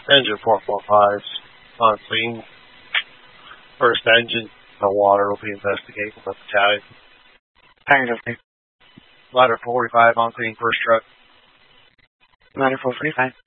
Engine 445 on scene. First engine, no water will be investigated by the battalion. Fire. Ladder 45 on scene, first truck. Ladder 445.